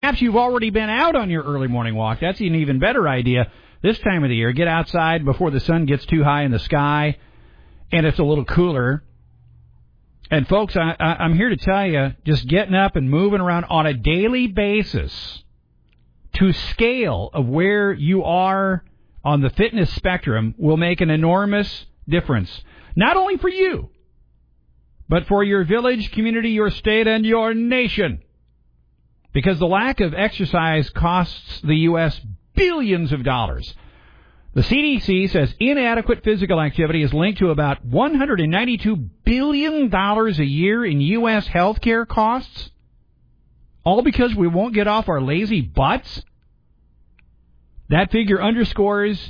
perhaps you've already been out on your early morning walk. That's an even better idea this time of the year. Get outside before the sun gets too high in the sky and it's a little cooler. And, folks, I'm here to tell you, just getting up and moving around on a daily basis to scale of where you are on the fitness spectrum will make an enormous difference, not only for you, but for your village, community, your state, and your nation. Because the lack of exercise costs the U.S. billions of dollars. The CDC says inadequate physical activity is linked to about $192 billion a year in U.S. health care costs. All because we won't get off our lazy butts? That figure underscores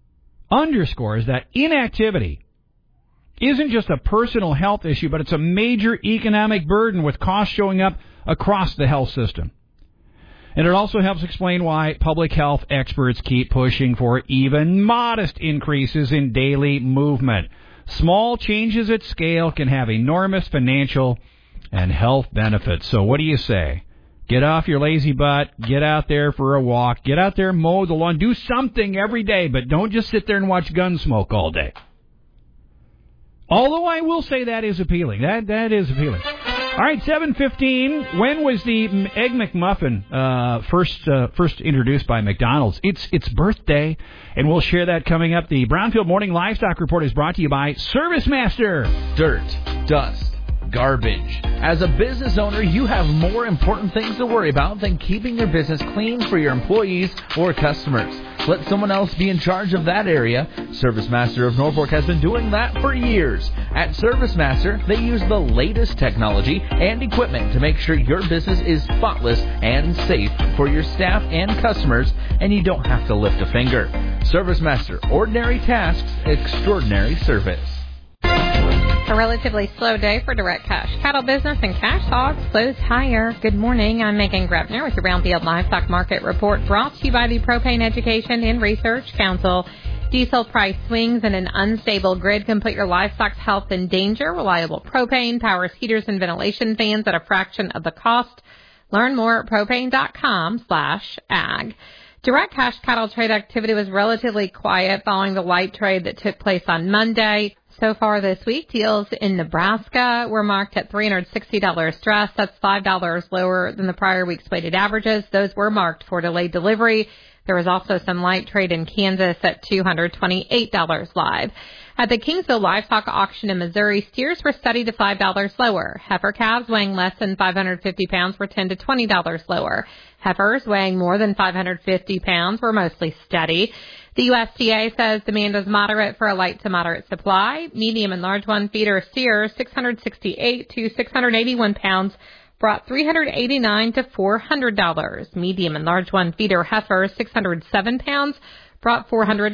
that inactivity isn't just a personal health issue, but it's a major economic burden with costs showing up across the health system. And it also helps explain why public health experts keep pushing for even modest increases in daily movement. Small changes at scale can have enormous financial and health benefits. So what do you say? Get off your lazy butt, get out there for a walk, get out there, mow the lawn, do something every day, but don't just sit there and watch Gunsmoke all day. Although I will say that is appealing. That is appealing. All right, 7:15. When was the Egg McMuffin first introduced by McDonald's? It's birthday, and we'll share that coming up. The Brownfield Morning Livestock Report is brought to you by ServiceMaster. Dirt, dust, garbage. As a business owner, you have more important things to worry about than keeping your business clean for your employees or customers. Let someone else be in charge of that area. ServiceMaster of Norfolk has been doing that for years. At ServiceMaster, they use the latest technology and equipment to make sure your business is spotless and safe for your staff and customers, and you don't have to lift a finger. ServiceMaster, ordinary tasks, extraordinary service. A relatively slow day for direct cash cattle business, and cash hogs closed higher. Good morning. I'm Megan Grebner with your Brownfield Livestock Market Report, brought to you by the Propane Education and Research Council. Diesel price swings and an unstable grid can put your livestock's health in danger. Reliable propane powers heaters and ventilation fans at a fraction of the cost. Learn more at propane.com/ag. Direct cash cattle trade activity was relatively quiet following the light trade that took place on Monday. So far this week, deals in Nebraska were marked at $360 stress. That's $5 lower than the prior week's weighted averages. Those were marked for delayed delivery. There was also some light trade in Kansas at $228 live. At the Kingsville Livestock Auction in Missouri, steers were steady to $5 lower. Heifer calves weighing less than 550 pounds were $10 to $20 lower. Heifers weighing more than 550 pounds were mostly steady. The USDA says demand is moderate for a light to moderate supply. Medium and large one feeder steers, 668 to 681 pounds, brought $389 to $400. Medium and large one feeder heifers, 607 pounds, brought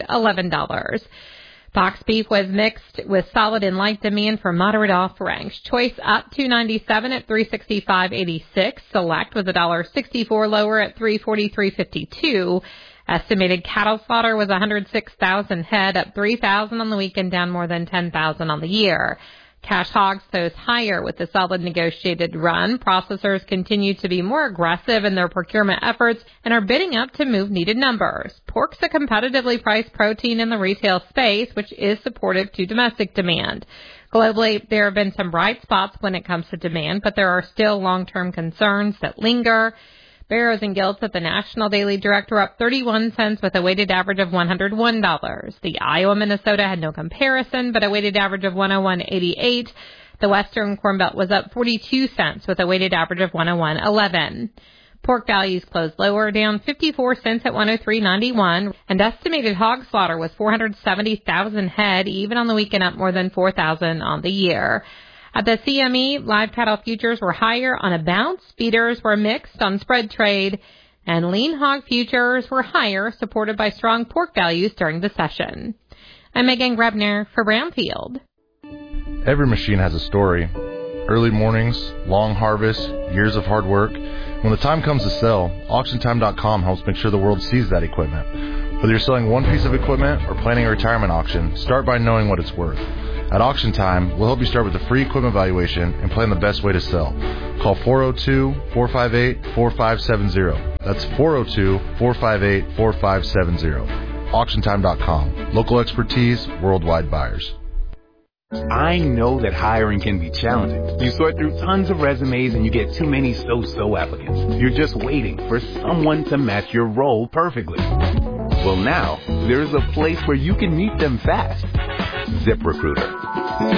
$411. Box beef was mixed with solid and light demand for moderate offerings. Choice up $297 at $365.86. Select was $1.64 lower at $343.52. Estimated cattle slaughter was 106,000 head, up 3,000 on the week and down more than 10,000 on the year. Cash hogs closed higher with the solid negotiated run. Processors continue to be more aggressive in their procurement efforts and are bidding up to move needed numbers. Pork's a competitively priced protein in the retail space, which is supportive to domestic demand. Globally, there have been some bright spots when it comes to demand, but there are still long-term concerns that linger. Barrows and Gilts at the National Daily Direct were up 31 cents with a weighted average of $101. The Iowa Minnesota had no comparison, but a weighted average of $101.88. The Western Corn Belt was up 42 cents with a weighted average of $101.11. Pork values closed lower, down 54 cents at $103.91, and estimated hog slaughter was 470,000 head, even on the weekend up more than 4,000 on the year. At the CME, live cattle futures were higher on a bounce. Feeders were mixed on spread trade, and lean hog futures were higher, supported by strong pork values during the session. I'm Megan Grebner for Brownfield. Every machine has a story. Early mornings, long harvests, years of hard work. When the time comes to sell, AuctionTime.com helps make sure the world sees that equipment. Whether you're selling one piece of equipment or planning a retirement auction, start by knowing what it's worth. At Auction Time, we'll help you start with a free equipment evaluation and plan the best way to sell. Call 402-458-4570. That's 402-458-4570. AuctionTime.com. Local expertise, worldwide buyers. I know that hiring can be challenging. You sort through tons of resumes and you get too many so-so applicants. You're just waiting for someone to match your role perfectly. Well, now, there's a place where you can meet them fast. ZipRecruiter.